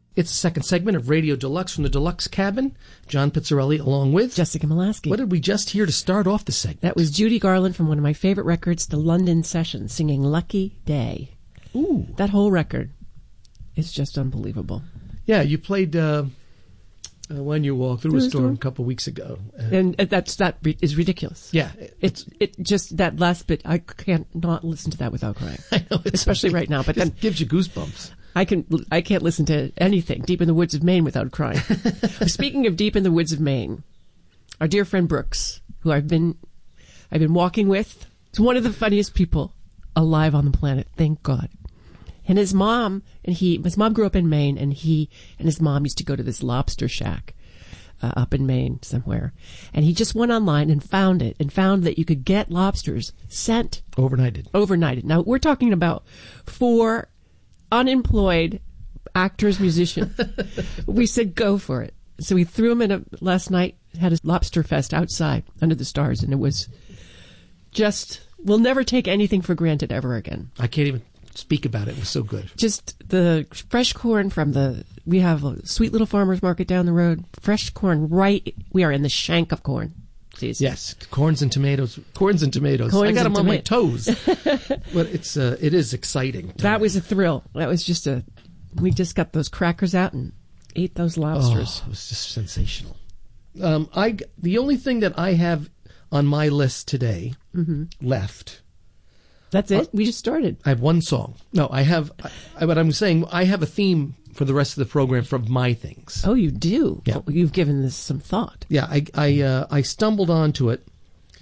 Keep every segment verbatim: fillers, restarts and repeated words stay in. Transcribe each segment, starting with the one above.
It's the second segment of Radio Deluxe from the Deluxe Cabin. John Pizzarelli along with Jessica Molaski. What did we just hear to start off the segment? That was Judy Garland from one of my favorite records, The London Sessions, singing Lucky Day. Ooh. That whole record is just unbelievable. Yeah, you played uh, uh, When You Walk Through, Through a Storm, storm a couple weeks ago. Uh, and that's that is ridiculous. Yeah. It's it just, that last bit, I can't not listen to that without crying. I know. It's Especially right now. But it then gives you goosebumps. I can I can't listen to anything Deep in the Woods of Maine without crying. Speaking of Deep in the Woods of Maine, our dear friend Brooks, who I've been I've been walking with, is one of the funniest people alive on the planet. Thank God. And his mom and he his mom grew up in Maine, and he and his mom used to go to this lobster shack uh, up in Maine somewhere. And he just went online and found it and found that you could get lobsters sent overnighted. Overnighted. Now we're talking about four unemployed actors, musicians. We said go for it. So we threw him in a, last night, had a lobster fest outside under the stars, and it was just, we'll never take anything for granted ever again. I can't even speak about it. It was so good. Just the fresh corn from the, we have a sweet little farmer's market down the road. Fresh corn right, we are in the shank of corn season. Yes, corns and tomatoes. Corns and tomatoes. Corns I got them on toma- my toes. But it's uh, it is exciting. That was a thrill. That was just a, we just got those crackers out and ate those lobsters. Oh, it was just sensational. Um, I, the only thing that I have on my list today mm-hmm. left. That's it? Uh, we just started. I have one song. No, I have, I, but I'm saying I have a theme for the rest of the program from my things. Oh, you do? Yeah. Oh, you've given this some thought. Yeah, I I, uh, I stumbled onto it.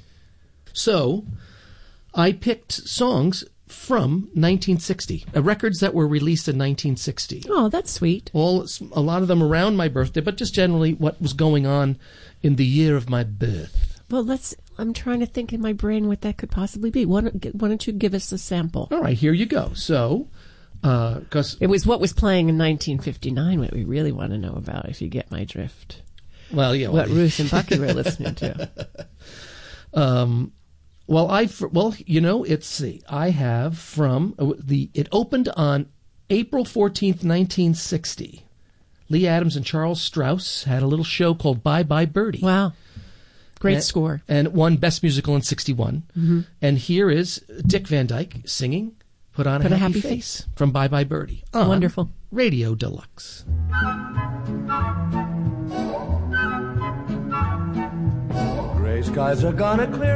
So I picked songs from nineteen sixty, uh, records that were released in nineteen sixty. Oh, that's sweet. All a lot of them around my birthday, but just generally what was going on in the year of my birth. Well, let's. I'm trying to think in my brain what that could possibly be. Why don't, why don't you give us a sample? All right, here you go. So, because uh, it was what was playing in nineteen fifty-nine. What we really want to know about, if you get my drift. Well, yeah. What well, Ruth and Bucky were listening to. Um. Well, I well, you know, it's see, I have from uh, the. It opened on April fourteenth, nineteen sixty. Lee Adams and Charles Strauss had a little show called Bye Bye Birdie. Wow. Great and, score. And it won Best Musical in sixty-one. Mm-hmm. And here is Dick Van Dyke singing Put On a, Put happy, a happy Face, face from Bye Bye Birdie. Wonderful. Radio Deluxe. Gray skies are gonna clear